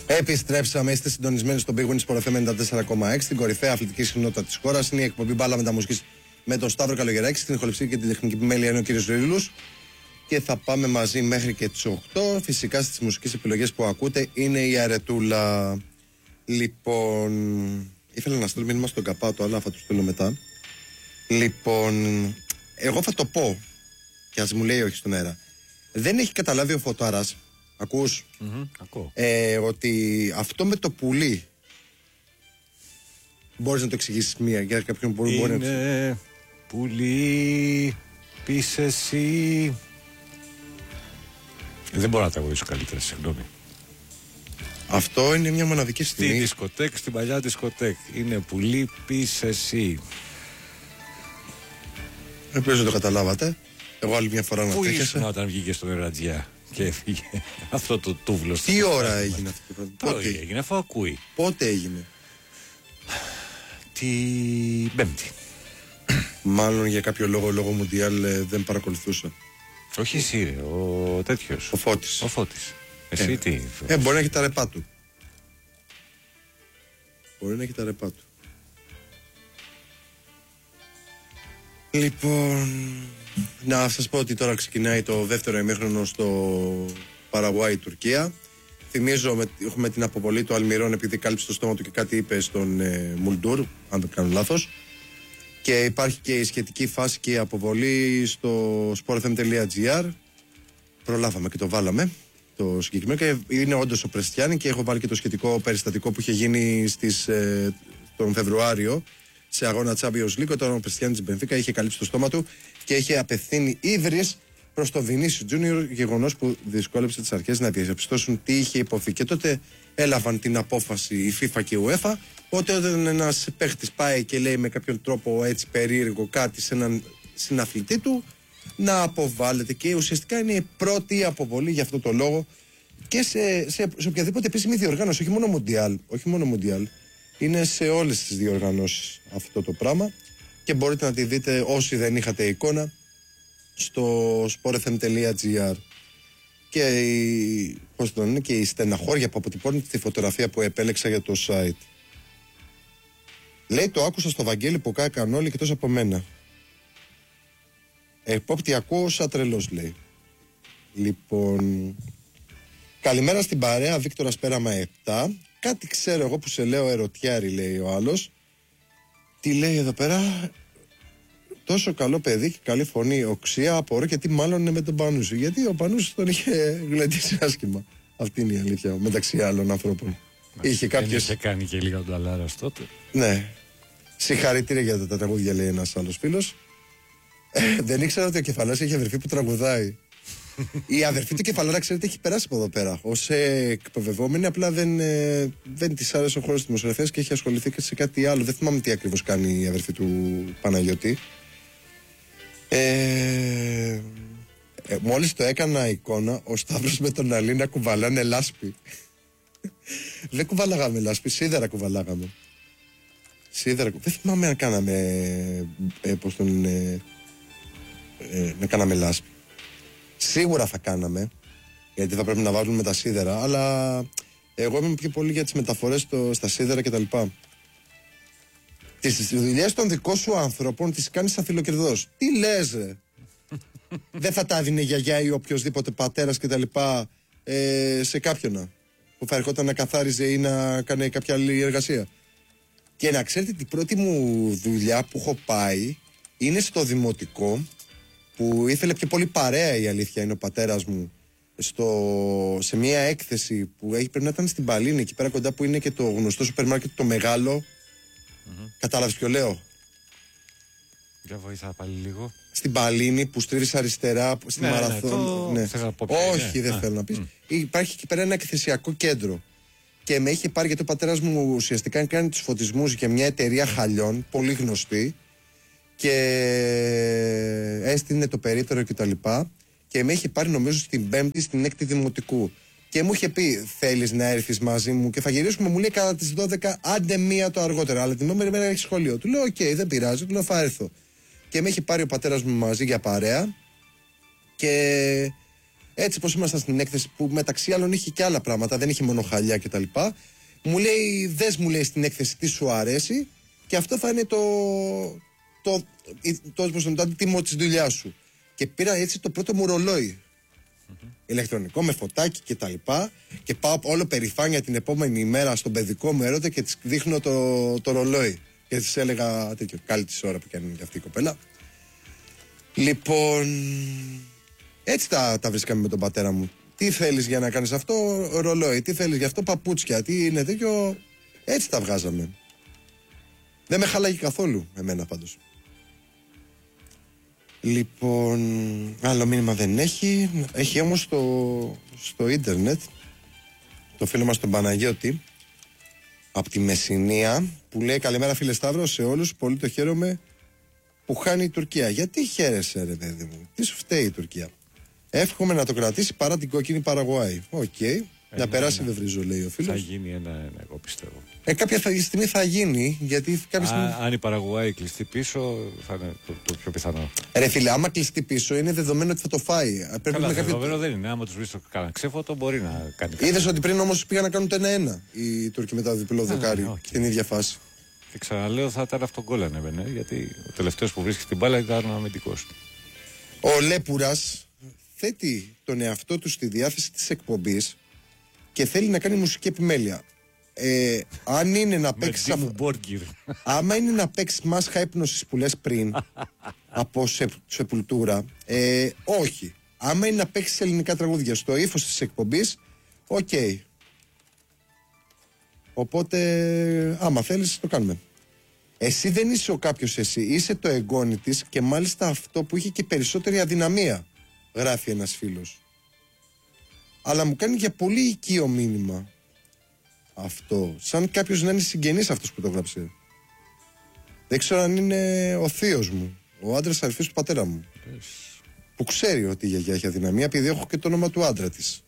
Επιστρέψαμε, είστε συντονισμένοι στον Big Win Sport FM 94,6, την κορυφαία αθλητική συχνότητα της χώρας. Είναι η εκπομπή Μπάλα Μεταμουσικής με τον Σταύρο Καλογεράκη. Στην ηχοληψία και την τεχνική επιμέλεια είναι ο κύριος Ρίλους. Και θα πάμε μαζί μέχρι και τις 8. Φυσικά στις μουσικές επιλογές που ακούτε είναι η Αρετούλα. Λοιπόν, ήθελα να στείλω μήνυμα στον Καπάτο, αλλά θα το στείλω μετά. Λοιπόν, εγώ θα το πω, και ας μου λέει όχι στον αέρα. Δεν έχει καταλάβει ο Φωτάρας. Ακούς? Ακούω. Ότι αυτό με το πουλί, μπορείς να το εξηγήσεις μία για κάποιον που μπορεί να... Είναι πουλί, πεις εσύ. Δεν μπορώ να τα αγωγήσω καλύτερα, συγγνώμη. Αυτό είναι μια μοναδική στιγμή. Στη δισκοτέκ, στην παλιά δισκοτέκ. Είναι πουλί, πεις εσύ. Ελπίζω το καταλάβατε. Εγώ άλλη μια φορά να πού τέχεσαι. ήσουν όταν βγήκε στον Ερατζιά και έφυγε αυτό το τούβλο? Τι ώρα έγινε αυτό το πράγμα? Πότε έγινε, αφού ακούει. Πότε έγινε? Την Πέμπτη. Μάλλον για κάποιο λόγο Μουντιάλ δεν παρακολουθούσα. Όχι εσύ ρε, ο τέτοιος. Ο Φώτης. Ο Φώτης. Εσύ τι? Μπορεί να έχει τα ρεπά του. Μπορεί να έχει τα ρεπά του. Λοιπόν, να σας πω ότι τώρα ξεκινάει το δεύτερο ημίχρονο στο Παραγουάη-Τουρκία. Θυμίζω έχουμε την αποβολή του Αλμυρών επειδή κάλυψε το στόμα του και κάτι είπε στον Μουλντούρ, αν δεν κάνω λάθος. Και υπάρχει και η σχετική φάση και η αποβολή στο sportfm.gr. Προλάβαμε και το βάλαμε το συγκεκριμένο και είναι όντως ο Πρεστιάνη και έχω βάλει και το σχετικό περιστατικό που είχε γίνει τον Φεβρουάριο σε αγώνα Champions League, όταν ο Πρεστιάνη της Μπενφίκα είχε καλύψει το στόμα του και είχε απευθύνει ύβρις προς το Βινίσιου Τζούνιορ, γεγονός που δυσκόλεψε τις αρχές να διαπιστώσουν τι είχε υποθεί. Και τότε έλαβαν την απόφαση η FIFA και η UEFA, ότι όταν ένας παίχτης πάει και λέει με κάποιον τρόπο έτσι περίεργο κάτι σε έναν συναθλητή του, να αποβάλλεται. Και ουσιαστικά είναι η πρώτη αποβολή για αυτό το λόγο και σε οποιαδήποτε επίσημη διοργάνωση, όχι μόνο Μουντιάλ. Είναι σε όλες τις διοργανώσεις αυτό το πράγμα και μπορείτε να τη δείτε όσοι δεν είχατε εικόνα στο sportfm.gr. Και η στεναχώρια που αποτυπώνει τη φωτογραφία που επέλεξα για το site. Λέει, το άκουσα στο Βαγγέλη που κάκαν όλοι εκτός από μένα. Επόπτη ακούω σαν τρελός, λέει. Λοιπόν, καλημέρα στην παρέα, Βίκτορας Πέραμα 7. Κάτι ξέρω εγώ που σε λέω ερωτιάρι, λέει ο άλλος. Τι λέει εδώ πέρα? Τόσο καλό παιδί και καλή φωνή. Οξία, απορώ και τι μάλλον είναι με τον Πανούση. Γιατί ο Πανούσης τον είχε γλεντήσει άσχημα. Αυτή είναι η αλήθεια, μεταξύ άλλων ανθρώπων. Είχε κάνει και λίγα τον Ταλάρας τότε. Ναι. Συγχαρητήρια για τα τραγούδια, λέει ένας άλλος φίλος. Δεν ήξερα ότι ο Κεφαλάς έχει αδερφή που τραγουδάει. Η αδερφή του Κεφαλάρα, ξέρετε, έχει περάσει από εδώ πέρα ως εκπαιδευόμενη. Απλά δεν της άρεσε ο χώρος της δημοσιογραφίας και έχει ασχοληθεί και σε κάτι άλλο. Δεν θυμάμαι τι ακριβώς κάνει η αδερφή του Παναγιώτη. Μόλις το έκανα εικόνα, ο Σταύρος με τον Αλή να κουβαλάνε λάσπη. Δεν κουβαλάγαμε λάσπη, σίδερα κουβαλάγαμε. Δεν θυμάμαι αν κάναμε να κάναμε λάσπη. Σίγουρα θα κάναμε, γιατί θα πρέπει να βάλουμε τα σίδερα, αλλά εγώ είμαι πιο πολύ για τις μεταφορές στα σίδερα κτλ. Τις δουλειές των δικών σου ανθρώπων τις κάνεις αφιλοκερδός. Τι λες, ρε? Δεν θα τα δίνει η γιαγιά ή οποιοδήποτε πατέρας κτλ. Σε κάποιον που θα ερχόταν να καθάριζε ή να κάνει κάποια άλλη εργασία. Και να ξέρετε, την πρώτη μου δουλειά που έχω πάει είναι στο δημοτικό, που ήθελε πιο πολύ παρέα, η αλήθεια είναι, ο πατέρας μου σε μια έκθεση που πρέπει να ήταν στην Παλίνη, εκεί πέρα κοντά που είναι και το γνωστό σούπερ μάρκετ το μεγάλο. Κατάλαβες ποιο λέω? Για βοηθά πάλι λίγο. Στην Παλίνη που στρίβεις αριστερά στη Μαραθών. Ναι. Όχι, δεν θέλω να πεις. Υπάρχει εκεί πέρα ένα εκθεσιακό κέντρο. Και με είχε πάρει, γιατί ο πατέρας μου ουσιαστικά κάνει τους φωτισμούς για μια εταιρεία χαλιών, πολύ γνωστή, και έστεινε το περίπτερο κτλ. Και με είχε πάρει, νομίζω, στην 5η, στην 6η δημοτικού. Και μου είχε πει, θέλεις να έρθεις μαζί μου και θα γυρίσουμε, μου λέει, κατά τις 12, άντε μία το αργότερο. Αλλά την επόμενη μέρα έχει σχολείο. Του λέω, οκ, δεν πειράζει, του λέω, θα έρθω. Και με είχε πάρει ο πατέρας μου μαζί για παρέα. Και Έτσι πως ήμασταν στην έκθεση που μεταξύ άλλων είχε και άλλα πράγματα, δεν είχε μόνο χαλιά κτλ. Μου λέει, δες μου λέει στην έκθεση τι σου αρέσει και αυτό θα είναι το αντίτιμο της δουλειάς σου. Και πήρα έτσι το πρώτο μου ρολόι. Ηλεκτρονικό με φωτάκι και τα λοιπά. Και πάω όλο περηφάνεια την επόμενη ημέρα στον παιδικό μου έρωτα και της δείχνω το ρολόι. Και της έλεγα τέτοιο, καλή της ώρα που κάνει και αυτή η κοπέλα. Λοιπόν, έτσι τα βρίσκαμε με τον πατέρα μου. Τι θέλεις για να κάνεις αυτό, ρολόι. Τι θέλεις για αυτό, παπούτσια. Τι είναι τέτοιο. Έτσι τα βγάζαμε. Δεν με χαλάγει καθόλου εμένα πάντως. Λοιπόν, άλλο μήνυμα δεν έχει. Έχει όμως στο ίντερνετ το φίλο μας τον Παναγιώτη από τη Μεσσηνία που λέει καλημέρα φίλε Σταύρο σε όλους, πολύ το χαίρομαι που χάνει η Τουρκία. Γιατί χαίρεσαι ρε παιδί μου, τι σου φταίει η Τουρκία? Εύχομαι να το κρατήσει παρά την κόκκινη Παραγουάη. Οκ. Να περάσει δεν βρίζω, λέει ο φίλος. Θα γίνει ένα, εγώ πιστεύω. Κάποια στιγμή θα γίνει, γιατί αν η Παραγουάη κλειστεί πίσω, θα είναι το πιο πιθανό. Ρε φίλε, άμα κλειστεί πίσω, είναι δεδομένο ότι θα το φάει. Καλά, δεδομένο δεν είναι. Άμα του βρει το κανένα ξέφωτο, μπορεί να κάνει. Είδες ότι πριν όμως πήγαν να κάνουν το 1-1 οι Τούρκοι μετά το διπλό δοκάρι στην ίδια φάση. Και ξαναλέω, θα ήταν αυτό γκολ ανέβαινε, γιατί ο τελευταίος που βρίσκει την μπάλα ήταν ο αμυντικός. Ο Λέπουρας θέτει τον εαυτό του στη διάθεση της εκπομπής και θέλει να κάνει μουσική επιμέλεια. Αν είναι να παίξει. Άμα είναι να παίξει μάσχα ύπνωσης που λες πριν από Σεπουλτούρα, όχι. Άμα είναι να παίξει ελληνικά τραγούδια στο ύφος της εκπομπής, οκ. Οπότε, άμα θέλεις, το κάνουμε. Εσύ δεν είσαι ο κάποιος εσύ, είσαι το εγγόνι της και μάλιστα αυτό που είχε και περισσότερη αδυναμία, γράφει ένας φίλος. Αλλά μου κάνει για πολύ οικείο μήνυμα αυτό. Σαν κάποιος να είναι συγγενής αυτός που το γράψε. Δεν ξέρω αν είναι ο θείος μου, ο άντρας αδερφής του πατέρα μου. Που ξέρει ότι η γιαγιά έχει αδυναμία, επειδή έχω και το όνομα του άντρα της.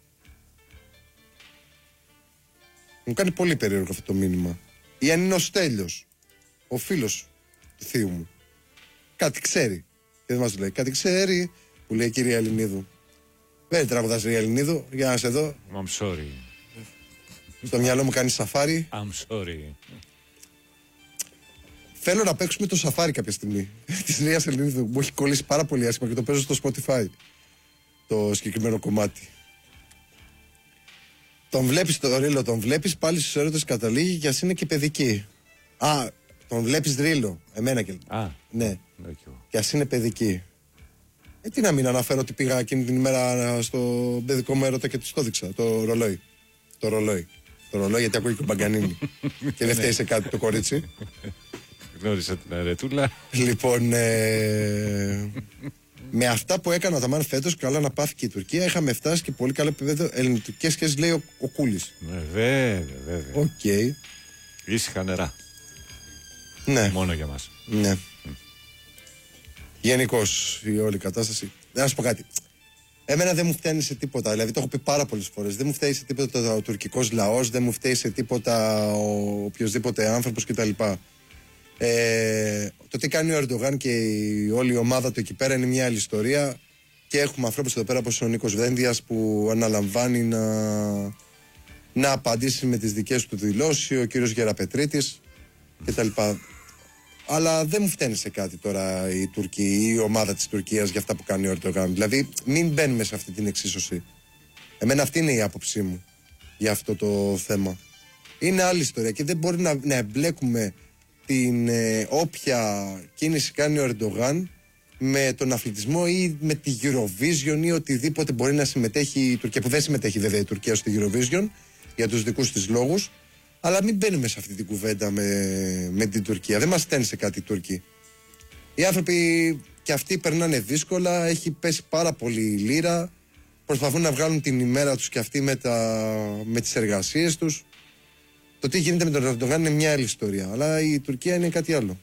Μου κάνει πολύ περίεργο αυτό το μήνυμα. Ή αν είναι ο Στέλιος, ο φίλος του θείου μου. Κάτι ξέρει. Και δεν μας το λέει. Κάτι ξέρει, που λέει η κυρία Ελληνίδου. Δεν τραγουδάς η Ελληνίδου, για να σε δω. I'm sorry. Στο μυαλό μου κάνει σαφάρι. I'm sorry. Θέλω να παίξουμε το σαφάρι κάποια στιγμή. Της Ρίας Ελληνίδου. Μου έχει κολλήσει πάρα πολύ άσχημα και το παίζω στο Spotify. Το συγκεκριμένο κομμάτι. Τον βλέπεις το ρίλο, τον βλέπεις, πάλι στους έρωτες καταλήγει και ας είναι και παιδική. Α, τον βλέπεις ρίλο, εμένα και. Ναι. Και ας είναι παιδική. Τι να μην αναφέρω ότι πήγα εκείνη την ημέρα στο παιδικό μου έρωτα και της το δείξα, το ρολόι. Το ρολόι γιατί ακούει και ο Μπαγκανίνη. Και δεν φταίει σε κάτι το κορίτσι. Γνώρισα την αρετούλα. Λοιπόν, με αυτά που έκανα τα μάν φέτος, καλά να πάθει και η Τουρκία, είχαμε φτάσει και πολύ καλό επίπεδο ελληνικές σχέσεις, λέει ο Κούλης. Βέβαια. Οκ. Ήσυχα νερά. Ναι. Μόνο για μας. Ναι. Γενικώς η όλη κατάσταση. Να σου πω κάτι. Εμένα δεν μου φταίνει σε τίποτα. Δηλαδή το έχω πει πάρα πολλές φορές. Δεν μου φταίει σε τίποτα ο τουρκικός λαός, δεν μου φταίει σε τίποτα ο οποιοσδήποτε άνθρωπος κτλ. Το τι κάνει ο Ερντογάν και όλη η ομάδα του εκεί πέρα είναι μια άλλη ιστορία. Και έχουμε ανθρώπους εδώ πέρα όπως ο Νίκος Βένδιας που αναλαμβάνει να απαντήσει με τις δικές του δηλώσεις, ο κύριος Γεραπετρίτης κτλ. Αλλά δεν μου φταίνει σε κάτι τώρα η Τουρκία ή η ομάδα της Τουρκίας για αυτά που κάνει ο Ερντογάν. Δηλαδή, μην μπαίνουμε σε αυτή την εξίσωση. Εμένα αυτή είναι η άποψή μου για αυτό το θέμα. Είναι άλλη ιστορία και δεν μπορεί να εμπλέκουμε την όποια κίνηση κάνει ο Ερντογάν με τον αθλητισμό ή με τη Eurovision ή οτιδήποτε μπορεί να συμμετέχει η Τουρκία. Που δεν συμμετέχει βέβαια η Τουρκία στη Eurovision για τους δικούς της λόγους. Αλλά μην μπαίνουμε σε αυτή την κουβέντα με την Τουρκία. Δεν μας στέλνει σε κάτι οι Τούρκοι. Οι άνθρωποι και αυτοί περνάνε δύσκολα. Έχει πέσει πάρα πολύ η λίρα. Προσπαθούν να βγάλουν την ημέρα τους και αυτοί με τις εργασίες τους. Το τι γίνεται με τον Ερντογάν είναι μια άλλη ιστορία. Αλλά η Τουρκία είναι κάτι άλλο.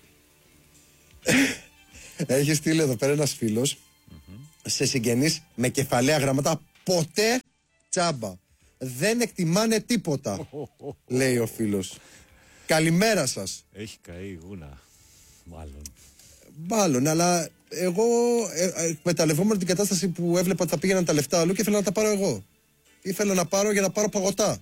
Έχει στείλει εδώ πέρα ένας φίλος σε συγγενείς με κεφαλαία γραμμάτα. Ποτέ τσάμπα. Δεν εκτιμάνε τίποτα, λέει ο φίλος. Καλημέρα σας. Έχει καεί η γούνα, μάλλον. Μάλλον, αλλά εγώ εκμεταλλευόμουν την κατάσταση που έβλεπα ότι θα πήγαιναν τα λεφτά αλλού και ήθελα να τα πάρω εγώ. Ήθελα να πάρω για να πάρω παγωτά.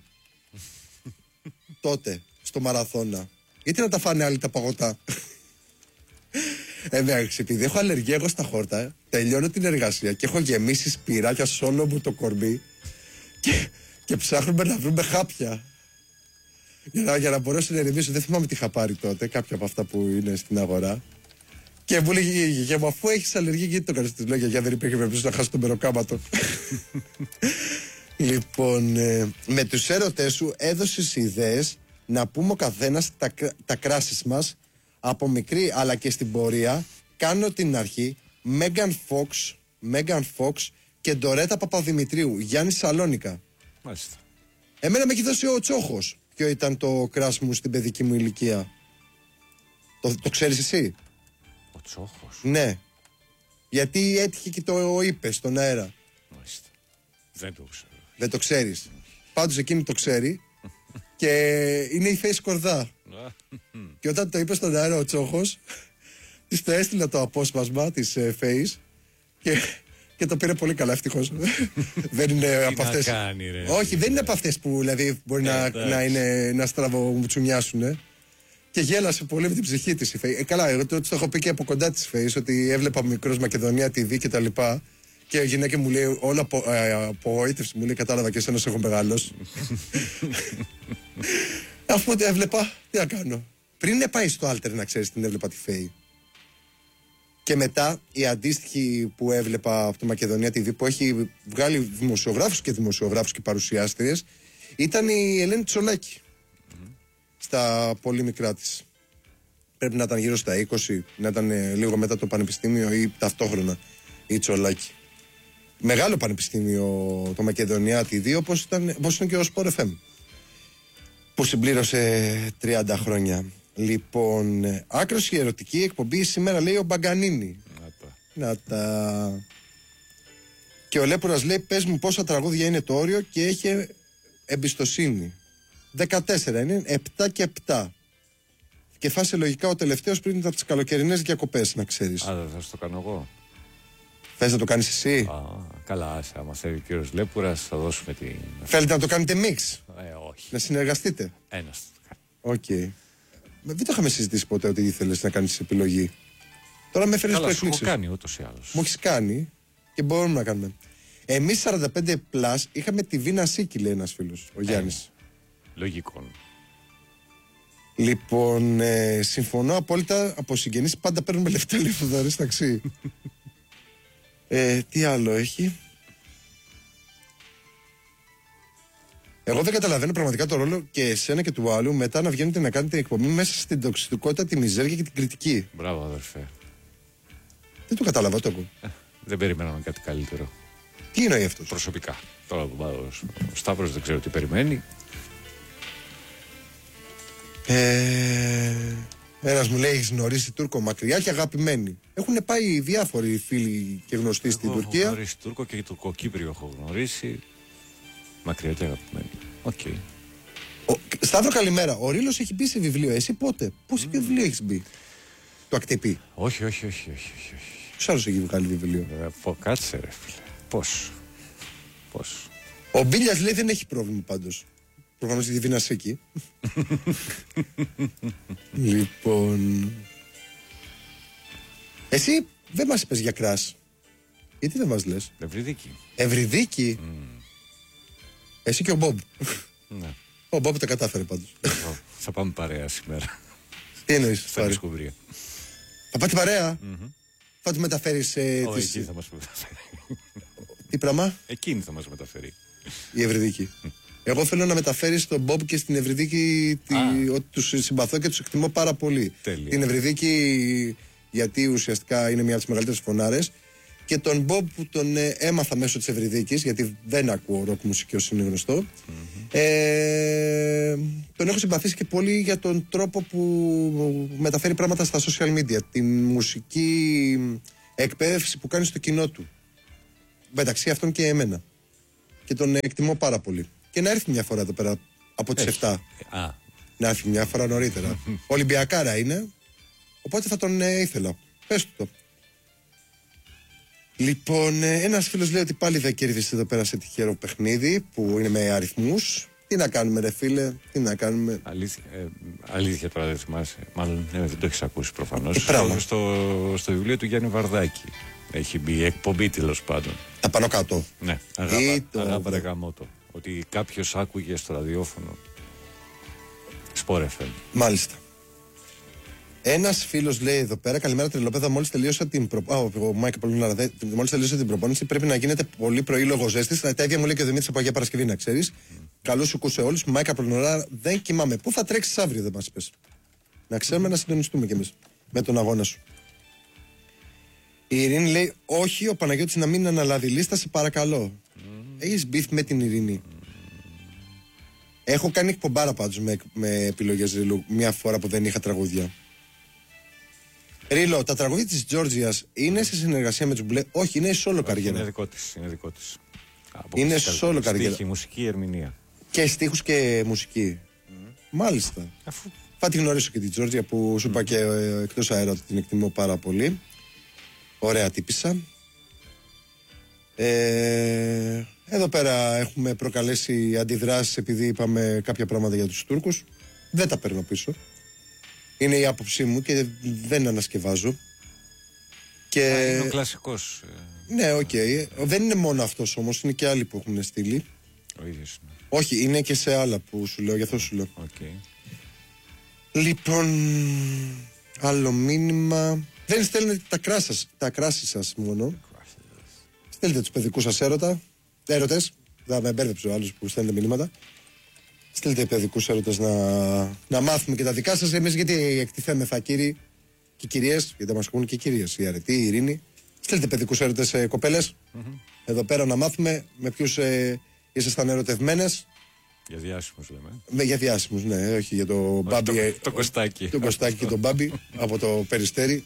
Τότε, στο μαραθώνα. Γιατί να τα φάνε άλλοι τα παγωτά. Εντάξει, επειδή έχω αλλεργία εγώ στα χόρτα, τελειώνω την εργασία και έχω γεμίσει σπυράκια σε όλο μου το κορμί και ψάχνουμε να βρούμε χάπια. Για να μπορέσω να ηρεμήσω. Δεν θυμάμαι τι είχα πάρει τότε, κάποια από αυτά που είναι στην αγορά. Και μου λέγει η γιαγιά μου, αφού έχεις αλλεργία, γιατί το κάνεις? Της λέω, γιαγιά, δεν υπήρχε περίπτωση να χάσω το μεροκάματο. Λοιπόν, με τους έρωτές σου έδωσες ιδέες να πούμε ο καθένας τα κράσεις μας από μικρή αλλά και στην πορεία. Κάνω την αρχή. Μέγαν Φόξ και Ντορέτα Παπαδημητρίου, Γιάννη Σαλόνικα. Μάλιστα. Εμένα με έχει δώσει ο Τσόχος. Ποιο ήταν το κράσι μου στην παιδική μου ηλικία? Το ξέρεις εσύ? Ο Τσόχος. Ναι. Γιατί έτυχε και το είπε στον αέρα. Μάλιστα. Δεν το ξέρω. Δεν το ξέρεις? Πάντως εκείνη το ξέρει. Και είναι η Face Κορδά. Και όταν το είπε στον αέρα ο Τσόχος, της το έστειλε το απόσπασμα της Face και το πήρε πολύ καλά, ευτυχώς. Δεν είναι από αυτές. Όχι, δεν είναι από αυτές που δηλαδή μπορεί να στραβομουτσουνιάσουν. Και γέλασε πολύ με την ψυχή της η Face. Καλά, εγώ το έχω πει και από κοντά της Face, ότι έβλεπα μικρός Μακεδονία TV και τα λοιπά. Και η γυναίκα μου λέει όλα απογοήτευση, μου λέει κατάλαβα και εσένα έχω μεγαλώσει. Αφού ότι έβλεπα, τι να κάνω. Πριν πάει στο Alter, να ξέρεις, την έβλεπα τη Φέη. Και μετά η αντίστοιχη που έβλεπα από τη Μακεδονία TV, που έχει βγάλει δημοσιογράφους και παρουσιάστριες, ήταν η Ελένη Τσολάκη. Στα πολύ μικρά της. Πρέπει να ήταν γύρω στα 20, να ήταν λίγο μετά το πανεπιστήμιο ή ταυτόχρονα η Τσολάκη. Μεγάλο πανεπιστήμιο το Μακεδονία TV, όπως ήταν και ο Sport FM, που συμπλήρωσε 30 χρόνια. Λοιπόν, άκρος η ερωτική εκπομπή σήμερα, λέει ο Μπαγκανίνη. Να τα. Και ο Λέπουρας λέει, πες μου πόσα τραγούδια είναι το όριο και έχει εμπιστοσύνη. 14 είναι, 7 και 7. Και φάσε λογικά ο τελευταίος πριν από τις καλοκαιρινές διακοπές, να ξέρεις. Δεν θα το κάνω εγώ. Θες να το κάνεις εσύ? Καλά, άμα θέλει ο κύριος Λέπουρας θα δώσουμε την... Θέλετε να το κάνετε μίξ? Όχι. Να συνεργαστείτε? Ένας θα το κάνει. Οκ. Δεν το είχαμε συζητήσει ποτέ ότι ήθελες να κάνεις επιλογή. Τώρα με έφερες προεκπλήξεις. Καλά, σου έχω κάνει ούτως ή άλλως. Μου έχεις κάνει και μπορούμε να κάνουμε. Εμείς 45+ είχαμε τη Βίνα Σίκη, λέει ένας φίλος, ο Γιάννης. Λογικό. Λοιπόν, συμφωνώ απόλυτα. Από συγγενείς πάντα παίρνουμε λεφτά λιφουδαρές ταξί. Τι άλλο έχει? Εγώ δεν καταλαβαίνω πραγματικά το ρόλο και εσένα και του άλλου μετά να βγαίνετε να κάνετε εκπομπή μέσα στην τοξικότητα, τη μιζέρια και την κριτική. Μπράβο, αδερφέ. Δεν το καταλαβαίνω το. Δεν περιμέναμε κάτι καλύτερο. Τι εννοεί αυτό? Προσωπικά. Τώρα ο Σταύρος δεν ξέρω τι περιμένει. Ένας μου λέει, έχεις γνωρίσει Τούρκο μακριά και αγαπημένη? Έχουν πάει διάφοροι φίλοι και γνωστοί στην Τουρκία. Έχω γνωρίσει Τούρκο και Τουρκοκύπριο έχω γνωρίσει. Μακριά και αγαπημένη. Οκ. Σταύρο, καλημέρα. Ο Ρήλος έχει μπει σε βιβλίο. Εσύ πότε? Πώς βιβλίο έχεις μπει? Το Ακτυπή? Όχι. Ποιος άλλος έχει βγάλει βιβλίο? Κάτσε ρε φίλε. Πώς? Ο Μπίλιας λέει δεν έχει πρόβλημα πάντως. Προφανώς η Βίνα Σίκη. Λοιπόν, εσύ δεν μας είπες για κράς. Γιατί δεν μας λες? Ευρυδίκη. Εσύ και ο Μπομπ. Ναι. Ο Μπομπ τα κατάφερε πάντως. Θα πάμε παρέα σήμερα. Τι εννοείς? Στα Δισκουμπρία. Θα πάτε παρέα? Θα του μεταφέρεις εκεί θα μας μεταφέρει. Τι πράγμα? Εκείνη θα μας μεταφέρει. Η Ευρυδίκη. Εγώ θέλω να μεταφέρει στον Μπομπ και στην Ευρυδίκη ότι τους συμπαθώ και τους εκτιμώ πάρα πολύ. Τέλεια. Την Ευρυδίκη, γιατί ουσιαστικά είναι μια από τις μεγαλύτερες φωνάρες, και τον Μπομπ που τον έμαθα μέσω της Ευρυδίκης, γιατί δεν ακούω ροκ μουσική όσο είναι γνωστό. Τον έχω συμπαθήσει και πολύ για τον τρόπο που μεταφέρει πράγματα στα social media, την μουσική εκπαίδευση που κάνει στο κοινό του, μεταξύ αυτών και εμένα, και τον εκτιμώ πάρα πολύ. Και να έρθει μια φορά εδώ πέρα από τις 7. Να έρθει μια φορά νωρίτερα. Ολυμπιακάρα είναι. Οπότε θα τον ήθελα. Πες του το. Λοιπόν, ένας φίλος λέει ότι πάλι θα κέρδισε εδώ πέρα σε τυχερό παιχνίδι που είναι με αριθμούς. Τι να κάνουμε, ρε φίλε, τι να κάνουμε. Αλήθεια τώρα δεν θυμάσαι. Μάλλον δεν το έχεις ακούσει προφανώς. Στο βιβλίο του Γιάννη Βαρδάκη έχει μπει εκπομπή, τέλος πάντων. Τα πάνω κάτω. Ναι, αγάπα ρε γαμώτο. Ότι κάποιος άκουγε στο ραδιόφωνο Sport FM. Μάλιστα. Ένας φίλος λέει εδώ πέρα: καλημέρα, Τρελοπέδα. Μόλις τελείωσα την προπόνηση, πρέπει να γίνεται πολύ πρωί λόγω ζέστης. Τα ίδια μου λέει και ο Δημήτρης από Αγία Παρασκευή, να ξέρεις. Καλώς σου κούσε όλους. Μάικα Πολυνορά, δεν κοιμάμαι. Πού θα τρέξεις αύριο, δεν μας πες. Να ξέρουμε να συντονιστούμε κι εμείς με τον αγώνα σου. Η Ειρήνη λέει: όχι, ο Παναγιώτης να μην αναλάβει λίστα, σε παρακαλώ. Έχεις μπιφ με την Ειρήνη. Έχω κάνει εκπομπάρα πάντως με επιλογές Ρίλου μια φορά που δεν είχα τραγούδια. Ρίλο, τα τραγούδια της Τζόρτζιας είναι σε συνεργασία με τους Μπλε? Όχι, είναι solo καριέρα. Είναι δικό της. Είναι solo καριέρα. Στίχη, μουσική, ερμηνεία. Και στίχους και μουσική. Μάλιστα. Θα τη γνωρίσω και την Τζόρτζια που σου είπα και εκτός αέρα ότι την εκτιμώ πάρα πολύ. Ωραία τύπισσα. Εδώ πέρα έχουμε προκαλέσει αντιδράσεις επειδή είπαμε κάποια πράγματα για τους Τούρκους. Δεν τα παίρνω πίσω. Είναι η άποψή μου και δεν ανασκευάζω. Και... είναι ο κλασικός. Ναι, οκ. Δεν είναι μόνο αυτός όμως, είναι και άλλοι που έχουν στείλει. Ο ίδιος είναι. Όχι, είναι και σε άλλα που σου λέω, γι' αυτό σου λέω. Okay. Λοιπόν, άλλο μήνυμα. Δεν στέλνετε τα κράση σας μόνο. Στέλνετε τους παιδικούς σας έρωτες. Θα με μπέρδεψε ο άλλος που στέλνετε μηνύματα. Στέλνετε παιδικούς έρωτες να μάθουμε και τα δικά σας. Εμείς γιατί εκτιθέμεθα κύριοι και κυρίες, γιατί μας ακούν και κυρίες, η Αρετή, η Ειρήνη. Στέλνετε παιδικούς έρωτες κοπέλες. Εδώ πέρα να μάθουμε με ποιους ήσασταν ερωτευμένες. Για διάσημους λέμε. Για διάσημους, ναι, όχι για το Μπάμπι. Το Κωστάκι. Το Κωστάκι και τον Μπάμπι από το Περιστέρι.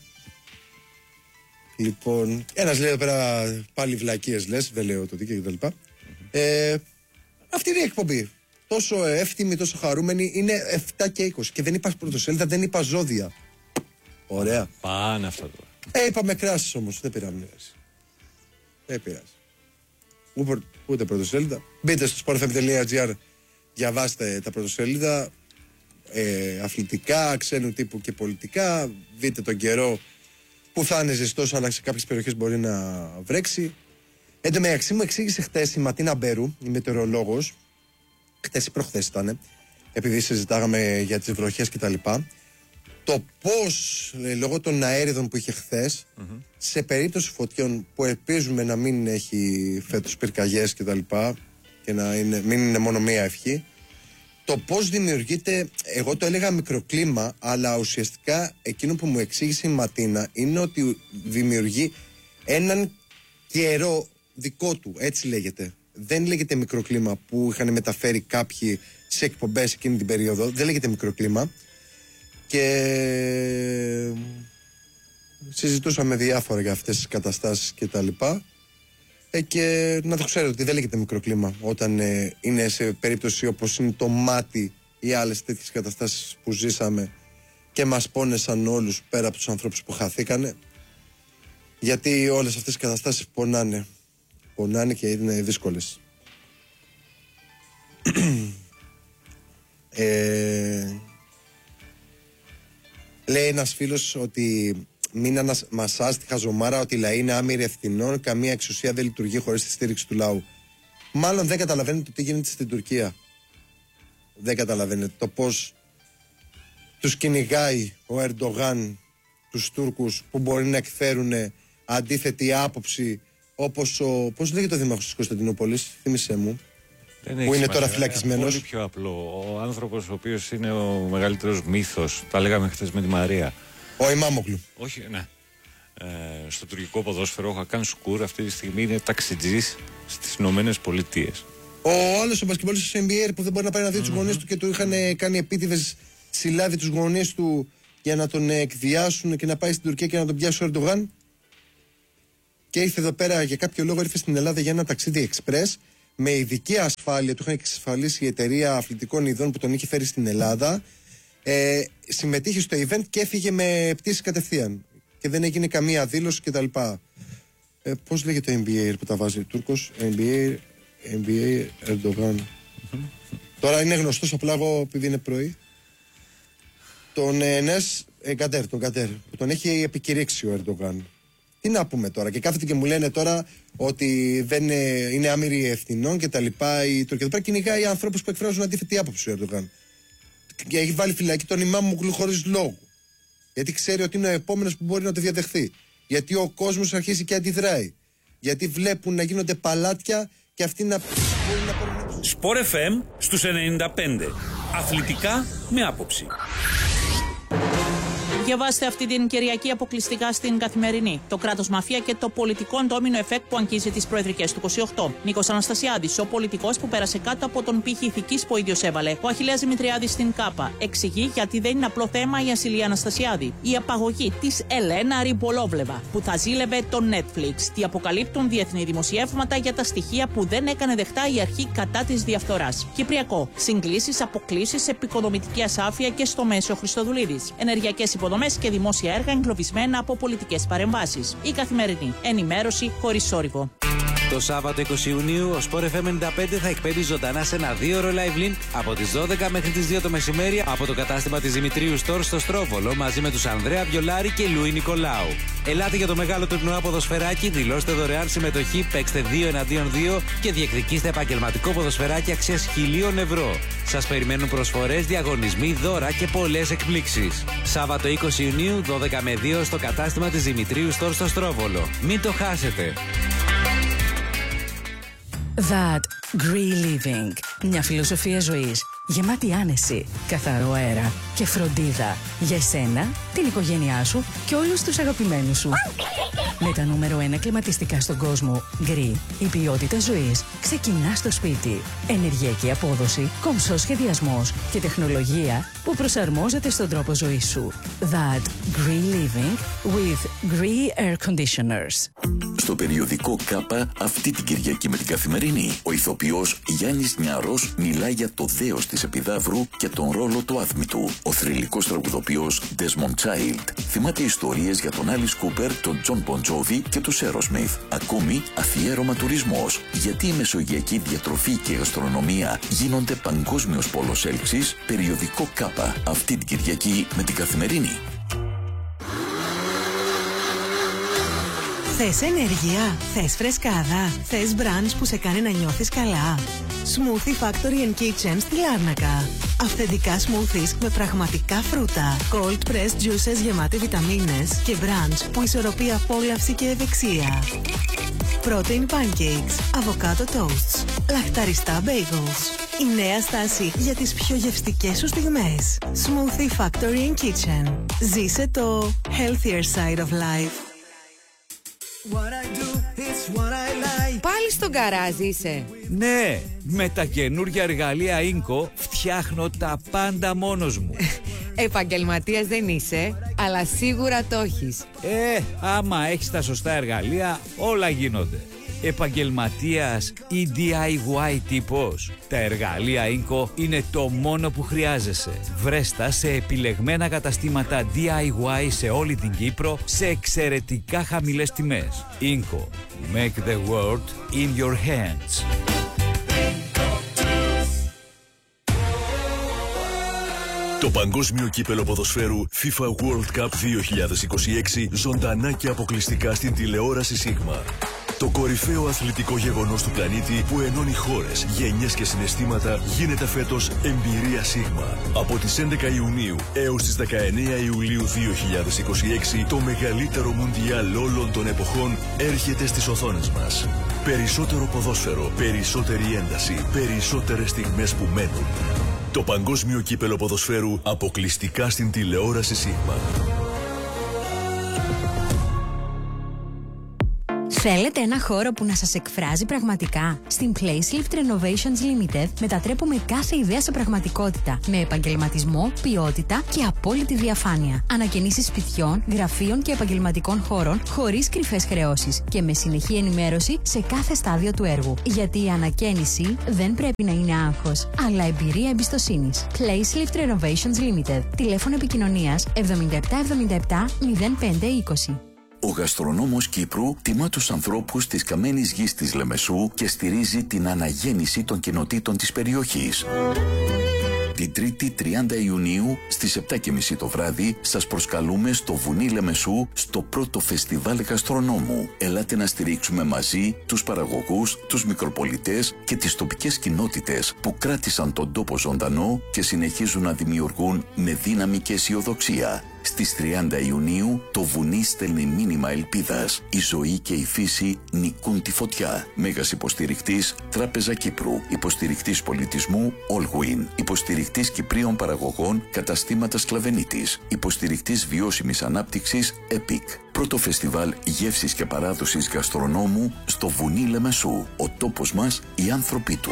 Λοιπόν, ένας λέει εδώ πέρα πάλι βλακίες λες, δεν λέω το δίκαιο κτλ. Αυτή είναι η εκπομπή. Τόσο εύθυμη, τόσο χαρούμενη. Είναι 7 και 20 και δεν είπα πρωτοσέλιδα, δεν είπα ζώδια. Ωραία. Πάνε αυτά τώρα. Είπαμε κράσεις όμως, δεν πειράζει. Δεν πειράζει. Ούτε πρωτοσέλιδα. Μπείτε στο sportfm.gr, διαβάστε τα πρωτοσέλιδα. Αθλητικά, ξένου τύπου και πολιτικά. Δείτε τον καιρό που θα είναι ζεστός, αλλά σε κάποιες περιοχές μπορεί να βρέξει. Εν τω μεταξύ μου εξήγησε χτες η Ματίνα Μπέρου, η μετεωρολόγος, χτες ή προχθές ήταν, επειδή συζητάγαμε για τις βροχές κτλ. Το πώς, λόγω των αέριδων που είχε χθες, σε περίπτωση φωτιών που ελπίζουμε να μην έχει φέτος πυρκαγιές κτλ. Και να μην είναι μόνο μία ευχή, το πώς δημιουργείται, εγώ το έλεγα μικροκλίμα, αλλά ουσιαστικά εκείνο που μου εξήγησε η Ματίνα είναι ότι δημιουργεί έναν καιρό δικό του, έτσι λέγεται. Δεν λέγεται μικροκλίμα που είχαν μεταφέρει κάποιοι σε εκπομπές εκείνη την περίοδο, δεν λέγεται μικροκλίμα. Και συζητούσαμε διάφορα για αυτές τις καταστάσεις και τα λοιπά. Και να το ξέρετε ότι δεν λέγεται μικροκλίμα όταν είναι σε περίπτωση όπως είναι το μάτι ή άλλες τέτοιες καταστάσεις που ζήσαμε και μας πόνεσαν όλους πέρα από τους ανθρώπους που χαθήκανε, γιατί όλες αυτές οι καταστάσεις πονάνε και είναι δύσκολες. Λέει ένας φίλος ότι μην μασάς τη χαζομάρα ότι η λαοί είναι άμυροι ευθυνών, καμία εξουσία δεν λειτουργεί χωρίς τη στήριξη του λαού. Μάλλον δεν καταλαβαίνετε τι γίνεται στην Τουρκία. Δεν καταλαβαίνετε το πώς τους κυνηγάει ο Ερντογάν τους Τούρκους που μπορεί να εκφέρουν αντίθετη άποψη, όπως πώς λέγεται ο δήμαρχος της Κωνσταντινούπολης, θύμισέ μου, που είναι τώρα φυλακισμένος. Πολύ πιο απλό. Ο άνθρωπος ο οποίος είναι ο μεγαλύτερος μύθος, τα λέγαμε χθες με τη Μαρία. Ο Ημάμογλου. Όχι, ναι. Στο τουρκικό ποδόσφαιρο, ο Χακάν Σουκούρ αυτή τη στιγμή είναι ταξιτζής στις Ηνωμένες Πολιτείες. Ο άλλος ο μπασκετμπολίστας του NBA που δεν μπορεί να πάει να δει τους γονείς του και του είχαν κάνει επίτηδες συλλάβει τους γονείς του για να τον εκβιάσουν και να πάει στην Τουρκία και να τον πιάσει ο Ερντογάν. Και ήρθε εδώ πέρα για κάποιο λόγο, ήρθε στην Ελλάδα για ένα ταξίδι express με ειδική ασφάλεια. Του είχαν εξασφαλίσει η εταιρεία αθλητικών ειδών που τον είχε φέρει στην Ελλάδα. Συμμετείχε στο event και έφυγε με πτήση κατευθείαν. Και δεν έγινε καμία δήλωση κτλ. Πώς λέγεται το NBA που τα βάζει Τούρκος? NBA Erdogan. Τώρα είναι γνωστός απλά εγώ επειδή είναι πρωί. Τον Ενές Γκαντέρ, που τον έχει επικηρύξει ο Ερντογάν. Τι να πούμε τώρα? Και κάθεται και μου λένε τώρα ότι δεν είναι άμυροι ευθυνών και τα λοιπά. Η Τουρκία εδώ πέρα κυνηγάει ανθρώπους που εκφράζουν αντίθετη άποψη ο Ερντογάν. Και έχει βάλει φυλακή τον Ιμάμ Μουγλου χωρίς λόγο. Γιατί ξέρει ότι είναι ο επόμενος που μπορεί να το διαδεχθεί. Γιατί ο κόσμος αρχίζει και αντιδράει. Γιατί βλέπουν να γίνονται παλάτια και αυτοί να μπορούν να πάρουν. Σπορ FM στους 95. Αθλητικά με άποψη. Διαβάστε αυτή την Κυριακή αποκλειστικά στην Καθημερινή. Το κράτος μαφία και το πολιτικό ντόμινο εφέκτ που αγγίζει τις προεδρικές του 28. Νίκος Αναστασιάδης, ο πολιτικός που πέρασε κάτω από τον πύχη ηθικής που ο ίδιος έβαλε. Ο Αχιλλέας Δημητριάδης στην ΚΑΠΑ. Εξηγεί γιατί δεν είναι απλό θέμα η ασυλία Αναστασιάδη. Η απαγωγή της Ελένα Ριμπολόβλεβα που θα ζήλευε το Netflix. Τι αποκαλύπτουν διεθνή δημοσιεύματα για τα στοιχεία που δεν έκανε δεκτά η αρχή κατά της διαφθοράς. Κυπριακό. Συγκλήσεις, αποκλήσεις, επικοδομητική ασάφεια και στο Μέσο Χριστοδουλίδης. Ενεργειακές υποδομές και δημόσια έργα εγκλωβισμένα από πολιτικές παρεμβάσεις. Η Καθημερινή. Ενημέρωση χωρίς θόρυβο. Το Σάββατο 20 Ιουνίου ο Sport FM 95 θα εκπέμπει ζωντανά σε ένα 2ωρο live link από τις 12 μέχρι τις 2 το μεσημέρι από το κατάστημα της Δημητρίου Store στο Στρόβολο μαζί με τους Ανδρέα Βιολάρη και Λουί Νικολάου. Ελάτε για το μεγάλο τουρνουά ποδοσφαιράκι, δηλώστε δωρεάν συμμετοχή, παίξτε 2 εναντίον 2 και διεκδικήστε επαγγελματικό ποδοσφαιράκι αξίας 1.000 ευρώ. Σας περιμένουν προσφορές, διαγωνισμοί, δώρα και πολλές εκπλήξεις. Σάββατο 20 Ιουνίου 12 με 2 στο κατάστημα της Δημητρίου Store στο Στρόβολο. Μην το χάσετε. That Green Living. Μια φιλοσοφία ζωής γεμάτη άνεση, καθαρό αέρα και φροντίδα για εσένα, την οικογένειά σου και όλους τους αγαπημένους σου. Με τα νούμερο 1 κλιματιστικά στον κόσμο, Green, η ποιότητα ζωής ξεκινά στο σπίτι. Ενεργειακή απόδοση, κομψός σχεδιασμός και τεχνολογία που προσαρμόζεται στον τρόπο ζωής σου. That Green Living with Green Air Conditioners. Στο περιοδικό ΚΑΠΑ αυτή την Κυριακή με την Καθημερινή, ο ηθοποιός Γιάννης Νιαρός μιλάει για το δέος της Επιδαύρου και τον ρόλο του άθμητου. Ο θρυλικός τραγουδοποιός Desmond Child θυμάται ιστορίες για τον Alice Cooper, τον John Bon Jovi και τους Aerosmith. Ακόμη αφιέρωμα τουρισμός, γιατί η μεσογειακή διατροφή και γαστρονομία γίνονται παγκόσμιος πόλος έλξης. Περιοδικό ΚΑΠΑ αυτή την Κυριακή με την Καθημερινή. Θες ενέργεια, θες φρεσκάδα, θες μπραντς που σε κάνει να νιώθεις καλά. Smoothie Factory and Kitchen στη Λάρνακα. Αυθεντικά smoothies με πραγματικά φρούτα. Cold pressed juices γεμάτη βιταμίνες και μπραντς που ισορροπεί απόλαυση και ευεξία. Protein pancakes, avocado toasts, λαχταριστά bagels. Η νέα στάση για τις πιο γευστικές σου στιγμές. Smoothie Factory and Kitchen. Ζήσε το healthier side of life. Πάλι στον γκαράζ είσαι? Ναι, με τα καινούργια εργαλεία Inco φτιάχνω τα πάντα μόνος μου. Επαγγελματίας δεν είσαι, αλλά σίγουρα το έχεις. Άμα έχεις τα σωστά εργαλεία, όλα γίνονται. Επαγγελματίας ή DIY τύπος. Τα εργαλεία Inco είναι το μόνο που χρειάζεσαι. Βρέστα σε επιλεγμένα καταστήματα DIY σε όλη την Κύπρο σε εξαιρετικά χαμηλές τιμές. Inco. Make the world in your hands. Το παγκόσμιο κύπελο ποδοσφαίρου FIFA World Cup 2026 ζωντανά και αποκλειστικά στην τηλεόραση Σίγμα. Το κορυφαίο αθλητικό γεγονός του πλανήτη που ενώνει χώρες, γενιές και συναισθήματα γίνεται φέτος εμπειρία Σίγμα. Από τις 11 Ιουνίου έως τις 19 Ιουλίου 2026 το μεγαλύτερο μουντιάλ όλων των εποχών έρχεται στις οθόνες μας. Περισσότερο ποδόσφαιρο, περισσότερη ένταση, περισσότερες στιγμές που μένουν. Το παγκόσμιο κύπελο ποδοσφαίρου αποκλειστικά στην τηλεόραση Σίγμα. Θέλετε ένα χώρο που να σας εκφράζει πραγματικά? Στην Placelift Renovations Limited μετατρέπουμε κάθε ιδέα σε πραγματικότητα με επαγγελματισμό, ποιότητα και απόλυτη διαφάνεια. Ανακαινήσεις σπιτιών, γραφείων και επαγγελματικών χώρων χωρίς κρυφές χρεώσεις και με συνεχή ενημέρωση σε κάθε στάδιο του έργου. Γιατί η ανακαίνιση δεν πρέπει να είναι άγχος, αλλά εμπειρία εμπιστοσύνης. Placelift Renovations Limited. Τηλέφωνο επικοινωνίας 7777 0520. Ο γαστρονόμος Κύπρου τιμά τους ανθρώπους της καμένης γης της Λεμεσού και στηρίζει την αναγέννηση των κοινοτήτων της περιοχής. Την 3η 30 Ιουνίου στις 7:30 το βράδυ σας προσκαλούμε στο Βουνί Λεμεσού στο πρώτο φεστιβάλ γαστρονόμου. Ελάτε να στηρίξουμε μαζί τους παραγωγούς, τους μικροπολιτές και τις τοπικές κοινότητες που κράτησαν τον τόπο ζωντανό και συνεχίζουν να δημιουργούν με δύναμη και αισιοδοξία. Στις 30 Ιουνίου το βουνί στέλνει μήνυμα ελπίδας. Η ζωή και η φύση νικούν τη φωτιά. Μέγας υποστηρικτής Τράπεζα Κύπρου. Υποστηρικτής πολιτισμού Allwin. Υποστηρικτής Κυπρίων παραγωγών Καταστήματα Σκλαβενίτης. Υποστηρικτής βιώσιμης ανάπτυξης EPIC. Πρώτο φεστιβάλ γεύσης και παράδοσης γαστρονόμου στο Βουνί Λεμεσού. Ο τόπος μας, οι άνθρωποι του.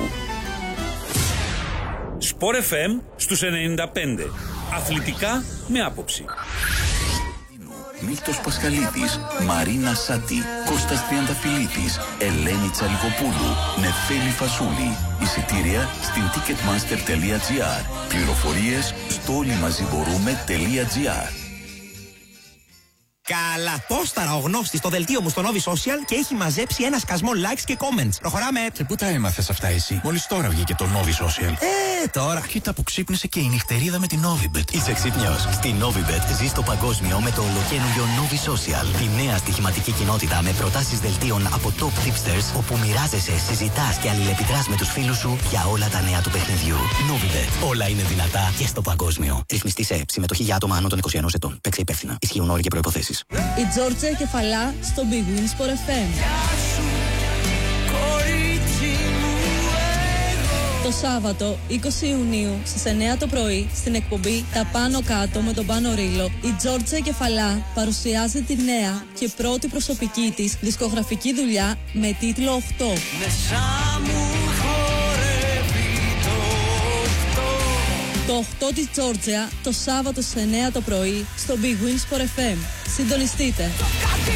Sport FM στους 95. Αθλητικά με άποψη. Μίλτος Πασχαλίδης, Μαρίνα Σάτι, Κώστας Τριανταφυλλίδης, Ελένη Τσαλικοπούλου, Νεφέλη Φασούλη. Εισιτήρια στην ticketmaster.gr. Πληροφορίες στο όλοιμαζιμπορούμε.gr. Καλά, πόσταρα ο γνώστης στο δελτίο μου στο Novi Social και έχει μαζέψει ένα σκασμό likes και comments. Προχωράμε. Και πού τα έμαθες αυτά εσύ? Μόλις τώρα βγήκε το Novi Social. Τώρα. Κοίτα που ξύπνησε και η νυχτερίδα με την Novibet. Είσαι ξύπνιος. Στη Novibet ζεις το παγκόσμιο με το ολοκαίνουργιο Novi Social. Τη νέα στοιχηματική κοινότητα με προτάσεις δελτίων από top tipsters, όπου μοιράζεσαι, συζητάς και αλληλεπιδράς με τους φίλους σου για όλα τα νέα του παιχνιδιού. Novibet. Όλα είναι δυνατά και στο παγκόσμιο. Ρυθμιστή σε συμμετοχή για άτομα άνω των 21 ετών. Παίξε υπεύθυνα. Ισχύουν όροι και προϋποθέσεις. Η Τζόρτζια Κεφαλά στο Big Win Sport FM. Το Σάββατο 20 Ιουνίου στις 9 το πρωί στην εκπομπή Τα Πάνω Κάτω με τον Πάνο Ρήλο, η Τζόρτζια Κεφαλά παρουσιάζει τη νέα και πρώτη προσωπική της δισκογραφική δουλειά με τίτλο 8. Το 8 της Τζόρτζια το Σάββατο στις 9 το πρωί στο Big Win Sport FM. Συντονιστείτε.